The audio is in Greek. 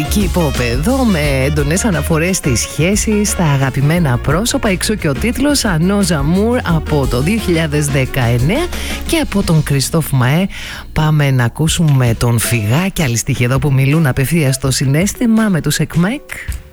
ελληνική pop εδώ, με έντονες αναφορές στις σχέσεις, στα αγαπημένα πρόσωπα. Εξώ και ο τίτλος Ανό Ζαμούρ από το 2019 και από τον Κριστόφ Μαέ. Πάμε να ακούσουμε τον Φιγά και άλλοι στοιχεία εδώ που μιλούν απευθείας στο συναίσθημα με τους ΕΚΜΕΚ.